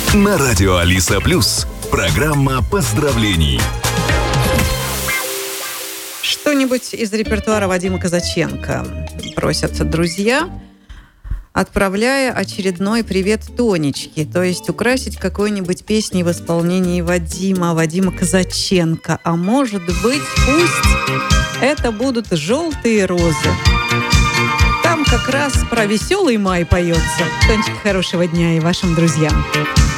На радио Алиса Плюс. Программа поздравлений. Что-нибудь из репертуара Вадима Казаченко просят друзья, отправляя очередной привет Тонечке. То есть украсить какой-нибудь песней в исполнении Вадима Казаченко. А может быть, пусть это будут «Желтые розы». Там как раз про веселый май поется. Тонечка, хорошего дня и вашим друзьям.